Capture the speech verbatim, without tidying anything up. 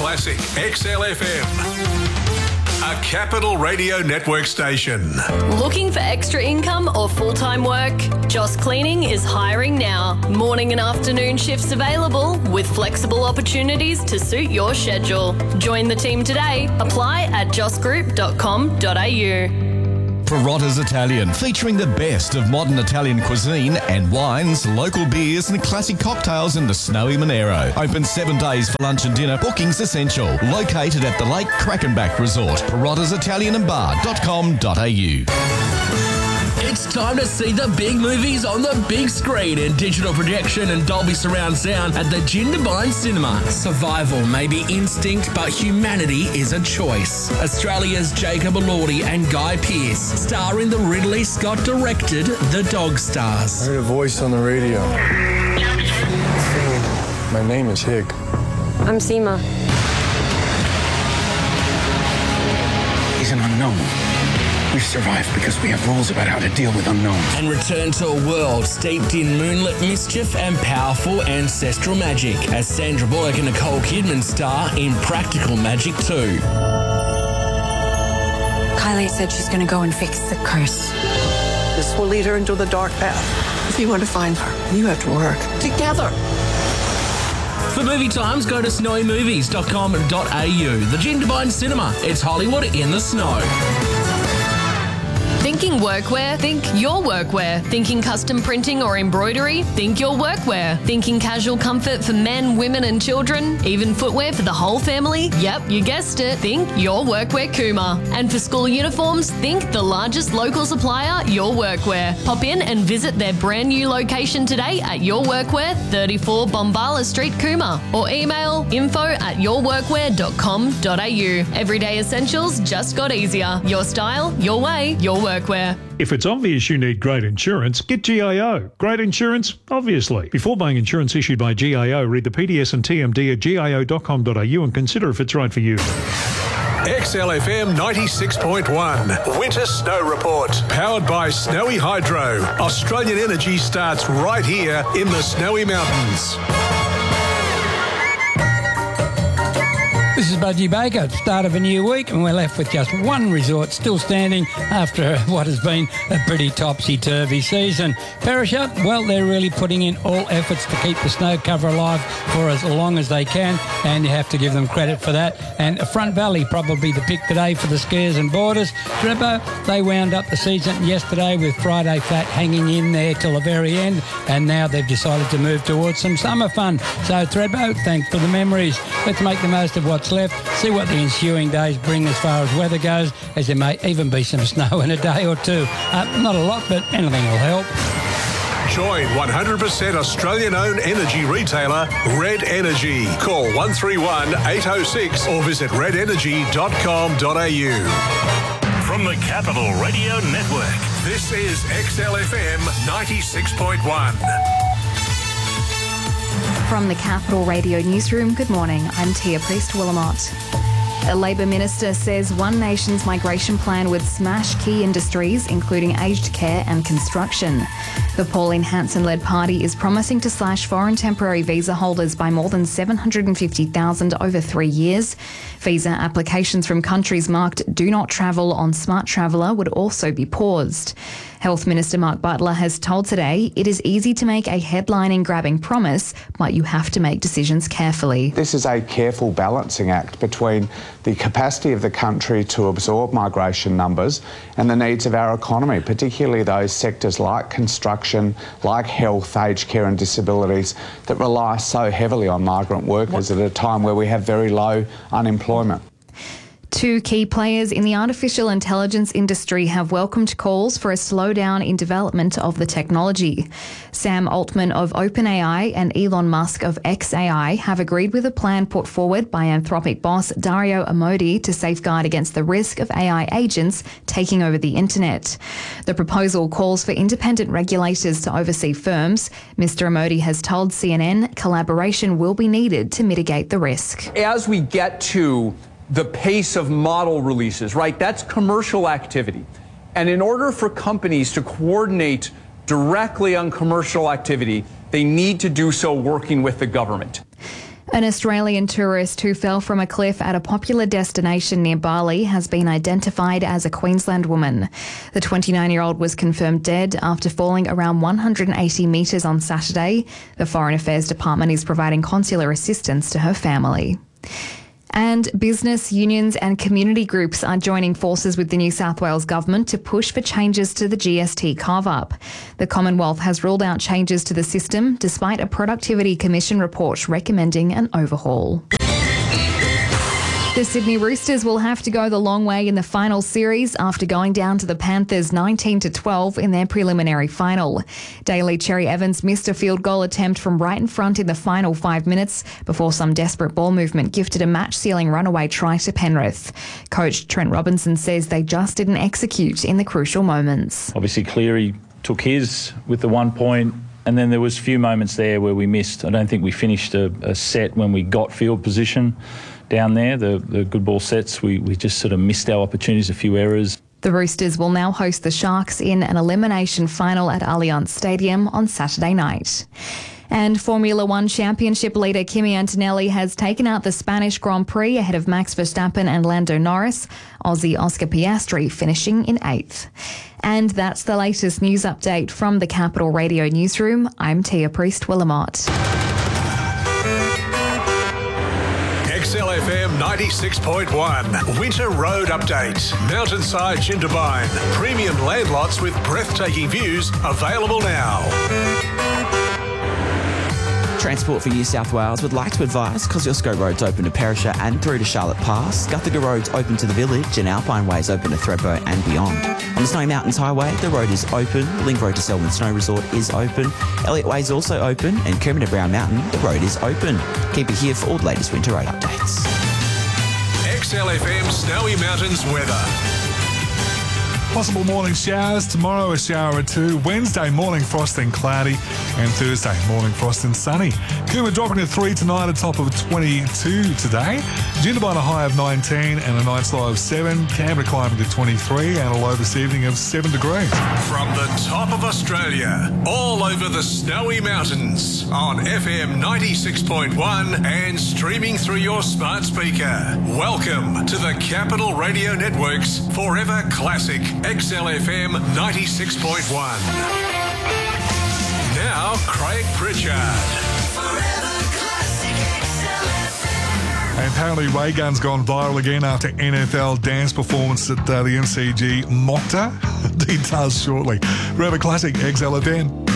Classic X L F M, a Capital Radio Network station. Looking for extra income or full-time work? Joss Cleaning is hiring now. Morning and afternoon shifts available with flexible opportunities to suit your schedule. Join the team today. Apply at joss group dot com dot a u. Perrotta's Italian, featuring the best of modern Italian cuisine and wines, local beers and classic cocktails in the snowy Monero. Open seven days for lunch and dinner. Bookings essential. Located at the Lake Krakenbach Resort. Perrotta's Italian and bar dot com dot a u. It's time to see the big movies on the big screen in digital projection and Dolby surround sound at the Jindabyne Cinema. Survival may be instinct, but humanity is a choice. Australia's Jacob Elordi and Guy Pearce star in the Ridley Scott-directed The Dog Stars. I heard a voice on the radio. My name is Hig. I'm Seema. He's an unknown. We've survived because we have rules about how to deal with unknowns. And return to a world steeped in moonlit mischief and powerful ancestral magic as Sandra Bullock and Nicole Kidman star in Practical Magic two. Kylie said she's going to go and fix the curse. This will lead her into the dark path. If you want to find her, you have to work together. For movie times, go to snowy movies dot com dot a u. The Jindabyne Cinema. It's Hollywood in the snow. Thinking workwear? Think your workwear. Thinking custom printing or embroidery? Think your workwear. Thinking casual comfort for men, women and children? Even footwear for the whole family? Yep, you guessed it. Think your workwear Kuma. And for school uniforms, think the largest local supplier, Your Workwear. Pop in and visit their brand new location today at Your Workwear, thirty-four Bombala Street, Kuma. Or email info at your workwear dot com dot a u. Everyday essentials just got easier. Your style, your way, your workwear. If it's obvious you need great insurance, get G I O. Great insurance? Obviously. Before buying insurance issued by G I O, read the P D S and T M D at g i o dot com dot a u and consider if it's right for you. X L F M ninety-six point one, Winter Snow Report. Powered by Snowy Hydro. Australian energy starts right here in the Snowy Mountains. This is Budgie Baker, start of a new week, and we're left with just one resort still standing after what has been a pretty topsy-turvy season. Perisher, well, they're really putting in all efforts to keep the snow cover alive for as long as they can, and you have to give them credit for that. And Front Valley, probably the pick today for the skiers and boarders. Thredbo, they wound up the season yesterday with Friday Flat hanging in there till the very end, and now they've decided to move towards some summer fun. So Thredbo, thanks for the memories. Let's make the most of what's left, see what the ensuing days bring as far as weather goes, as there may even be some snow in a day or two. Uh, not a lot, but anything will help. Join one hundred percent Australian-owned energy retailer Red Energy. Call one three one, eight oh six or visit red energy dot com dot a u. From the Capital Radio Network, this is X L F M ninety-six point one. From the Capital Radio Newsroom, good morning. I'm Tia Priest-Willamot. A Labor minister says One Nation's migration plan would smash key industries, including aged care and construction. The Pauline Hanson-led party is promising to slash foreign temporary visa holders by more than seven hundred fifty thousand over three years. Visa applications from countries marked Do Not Travel on Smart Traveller would also be paused. Health Minister Mark Butler has told Today it is easy to make a headline-grabbing promise, but you have to make decisions carefully. This is a careful balancing act between the capacity of the country to absorb migration numbers and the needs of our economy, particularly those sectors like construction, like health, aged care and disabilities that rely so heavily on migrant workers at a time where we have very low unemployment. Two key players in the artificial intelligence industry have welcomed calls for a slowdown in development of the technology. Sam Altman of OpenAI and Elon Musk of xAI have agreed with a plan put forward by Anthropic boss Dario Amodei to safeguard against the risk of A I agents taking over the internet. The proposal calls for independent regulators to oversee firms. Mister Amodei has told C N N collaboration will be needed to mitigate the risk. As we get to the pace of model releases, right? That's commercial activity. And in order for companies to coordinate directly on commercial activity, they need to do so working with the government. An Australian tourist who fell from a cliff at a popular destination near Bali has been identified as a Queensland woman. The twenty-nine-year-old was confirmed dead after falling around one hundred eighty metres on Saturday. The Foreign Affairs Department is providing consular assistance to her family. And business, unions and community groups are joining forces with the New South Wales Government to push for changes to the G S T carve-up. The Commonwealth has ruled out changes to the system despite a Productivity Commission report recommending an overhaul. The Sydney Roosters will have to go the long way in the final series after going down to the Panthers nineteen to twelve in their preliminary final. Daly Cherry Evans missed a field goal attempt from right in front in the final five minutes before some desperate ball movement gifted a match-sealing runaway try to Penrith. Coach Trent Robinson says they just didn't execute in the crucial moments. Obviously Cleary took his with the one point, and then there was a few moments there where we missed. I don't think we finished a, a set when we got field position down there, the, the good ball sets. We, we just sort of missed our opportunities, a few errors. The Roosters will now host the Sharks in an elimination final at Allianz Stadium on Saturday night. And Formula One Championship leader Kimi Antonelli has taken out the Spanish Grand Prix ahead of Max Verstappen and Lando Norris, Aussie Oscar Piastri finishing in eighth. And that's the latest news update from the Capital Radio Newsroom. I'm Tia Priest-Willamot. X L F M ninety-six point one. Winter Road Update. Mountainside Jindabyne. Premium land lots with breathtaking views available now. Transport for New South Wales would like to advise Kosciuszko Road's open to Perisher and through to Charlotte Pass. Guthaga Road's open to the village and Alpine Way's open to Thredbo and beyond. On the Snowy Mountains Highway, the road is open. Link Road to Selwyn Snow Resort is open. Elliott Way's also open, and Kermit to Brown Mountain, the road is open. Keep it here for all the latest winter road updates. X L F M Snowy Mountains weather. Possible morning showers. Tomorrow a shower or two. Wednesday morning frost and cloudy. And Thursday morning frost and sunny. Cooma dropping to three tonight, a top of twenty-two today. Jindabyne a high of nineteen and a night's low of seven. Canberra climbing to twenty-three and a low this evening of seven degrees. From the top of Australia, all over the Snowy Mountains, on F M ninety-six point one and streaming through your smart speaker. Welcome to the Capital Radio Network's Forever Classic X L F M ninety-six point one. Now, Craig Pritchard. And apparently Ray Gun's gone viral again after N F L dance performance at uh, the M C G mocked her. Details shortly. Forever Classic X L F M.